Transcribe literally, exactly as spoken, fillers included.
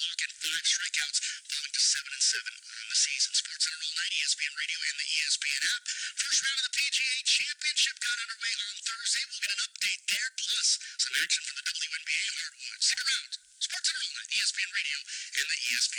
walk and five strikeouts, falling to seven and seven on the season. SportsCenter all night, E S P N Radio and the E S P N app. First round of the P G A Championship got underway on Thursday. We'll get an update there, plus some action from the W N B A hardwood. Stick around. SportsCenter all night, E S P N Radio and the E S P N